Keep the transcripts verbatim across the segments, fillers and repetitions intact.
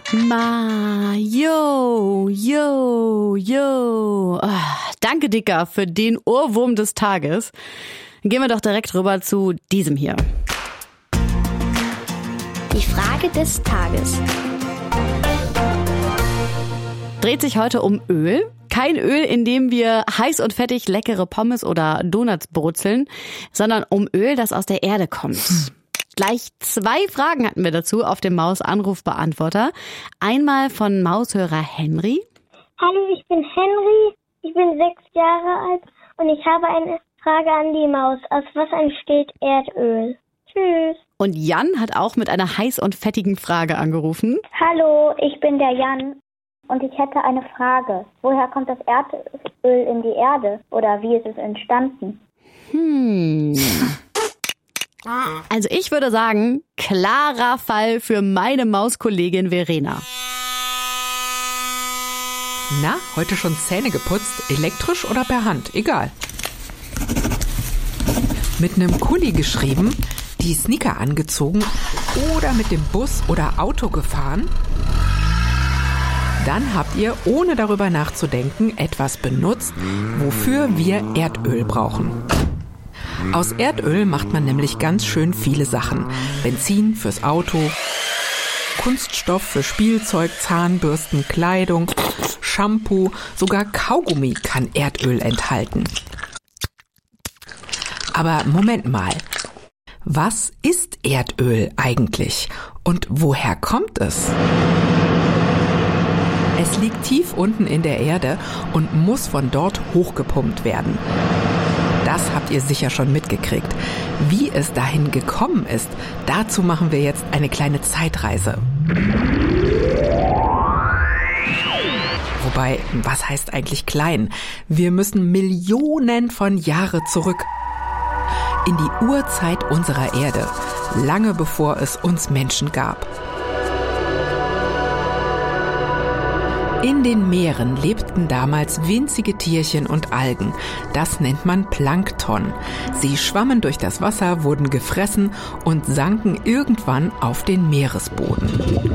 Ma, yo, yo, yo. Ah, danke, Dicker, für den Ohrwurm des Tages. Dann gehen wir doch direkt rüber zu diesem hier. Die Frage des Tages. Dreht sich heute um Öl. Kein Öl, in dem wir heiß und fettig leckere Pommes oder Donuts brutzeln, sondern um Öl, das aus der Erde kommt. Gleich zwei Fragen hatten wir dazu auf dem Maus-Anrufbeantworter. Einmal von Maushörer Henry. Hallo, ich bin Henry, ich bin sechs Jahre alt und ich habe eine Frage an die Maus. Aus was entsteht Erdöl? Tschüss. Und Jan hat auch mit einer heiß und fettigen Frage angerufen. Hallo, ich bin der Jan und ich hätte eine Frage. Woher kommt das Erdöl in die Erde oder wie ist es entstanden? Hm... Also ich würde sagen, klarer Fall für meine Mauskollegin Verena. Na, heute schon Zähne geputzt? Elektrisch oder per Hand? Egal. Mit einem Kuli geschrieben, die Sneaker angezogen oder mit dem Bus oder Auto gefahren? Dann habt ihr, ohne darüber nachzudenken, etwas benutzt, wofür wir Erdöl brauchen. Aus Erdöl macht man nämlich ganz schön viele Sachen. Benzin fürs Auto, Kunststoff für Spielzeug, Zahnbürsten, Kleidung, Shampoo, sogar Kaugummi kann Erdöl enthalten. Aber Moment mal, was ist Erdöl eigentlich und woher kommt es? Es liegt tief unten in der Erde und muss von dort hochgepumpt werden. Das habt ihr sicher schon mitgekriegt. Wie es dahin gekommen ist, dazu machen wir jetzt eine kleine Zeitreise. Wobei, was heißt eigentlich klein? Wir müssen Millionen von Jahre zurück. In die Urzeit unserer Erde, lange bevor es uns Menschen gab. In den Meeren lebten damals winzige Tierchen und Algen. Das nennt man Plankton. Sie schwammen durch das Wasser, wurden gefressen und sanken irgendwann auf den Meeresboden.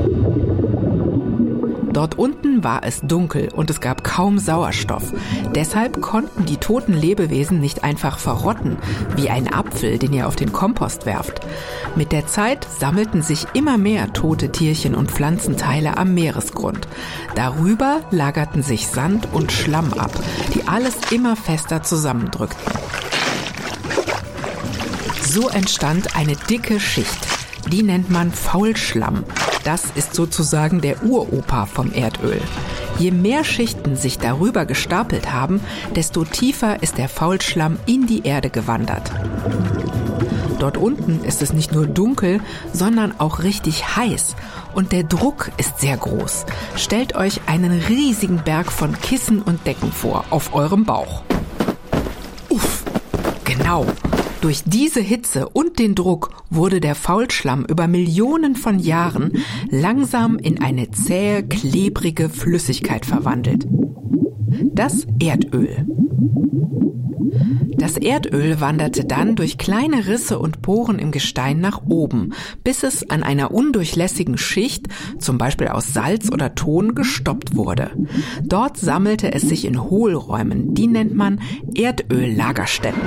Dort unten war es dunkel und es gab kaum Sauerstoff. Deshalb konnten die toten Lebewesen nicht einfach verrotten, wie ein Apfel, den ihr auf den Kompost werft. Mit der Zeit sammelten sich immer mehr tote Tierchen und Pflanzenteile am Meeresgrund. Darüber lagerten sich Sand und Schlamm ab, die alles immer fester zusammendrückten. So entstand eine dicke Schicht. Die nennt man Faulschlamm. Das ist sozusagen der Uropa vom Erdöl. Je mehr Schichten sich darüber gestapelt haben, desto tiefer ist der Faulschlamm in die Erde gewandert. Dort unten ist es nicht nur dunkel, sondern auch richtig heiß. Und der Druck ist sehr groß. Stellt euch einen riesigen Berg von Kissen und Decken vor, auf eurem Bauch. Uff, genau. Durch diese Hitze und den Druck wurde der Faulschlamm über Millionen von Jahren langsam in eine zähe, klebrige Flüssigkeit verwandelt. Das Erdöl. Das Erdöl wanderte dann durch kleine Risse und Poren im Gestein nach oben, bis es an einer undurchlässigen Schicht, zum Beispiel aus Salz oder Ton, gestoppt wurde. Dort sammelte es sich in Hohlräumen, die nennt man Erdöllagerstätten.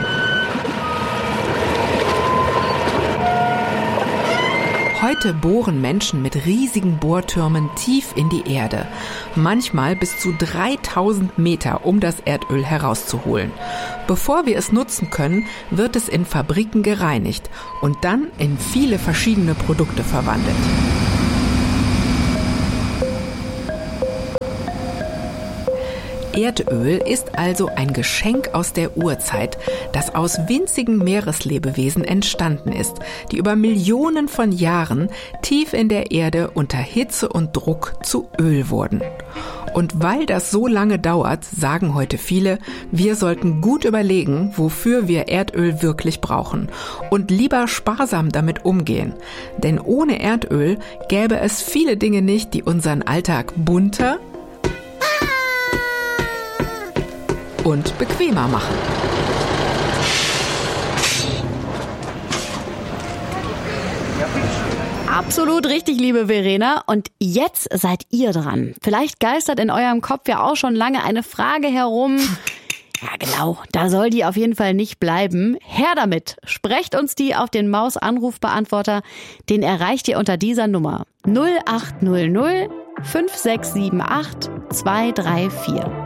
Heute bohren Menschen mit riesigen Bohrtürmen tief in die Erde, manchmal bis zu dreitausend Meter, um das Erdöl herauszuholen. Bevor wir es nutzen können, wird es in Fabriken gereinigt und dann in viele verschiedene Produkte verwandelt. Erdöl ist also ein Geschenk aus der Urzeit, das aus winzigen Meereslebewesen entstanden ist, die über Millionen von Jahren tief in der Erde unter Hitze und Druck zu Öl wurden. Und weil das so lange dauert, sagen heute viele, wir sollten gut überlegen, wofür wir Erdöl wirklich brauchen und lieber sparsam damit umgehen. Denn ohne Erdöl gäbe es viele Dinge nicht, die unseren Alltag bunter und bequemer machen. Absolut richtig, liebe Verena. Und jetzt seid ihr dran. Vielleicht geistert in eurem Kopf ja auch schon lange eine Frage herum. Ja, genau. Da soll die auf jeden Fall nicht bleiben. Her damit. Sprecht uns die auf den Maus-Anrufbeantworter. Den erreicht ihr unter dieser Nummer null acht null null fünf sechs sieben acht zwei drei vier.